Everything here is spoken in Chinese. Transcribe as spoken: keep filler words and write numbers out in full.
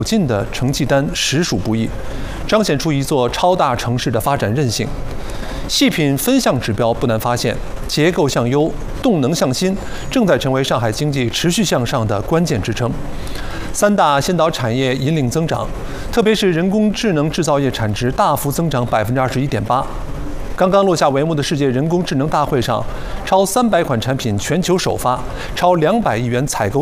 进的成绩单实属不易，彰显出一座超大城市的发展韧性。细品分项指标不难发现，结构向优、动能向新正在成为上海经济持续向上的关键支撑。三大先导产业引领增长，特别是人工智能制造业产值大幅增长百分之二十一点八。刚刚落下帷幕的世界人工智能大会上，超三百款产品全球首发，超两百亿元采购。